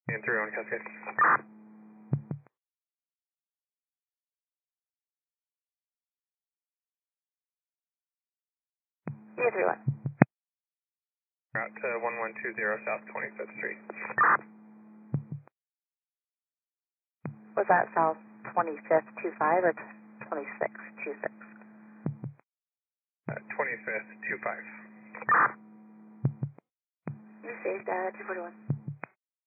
And 301 Cascade. Yeah, 3-1. Route to 1120 South 25th Street. Was that South 25th 25 or 26 26? 25th 25. You saved 241.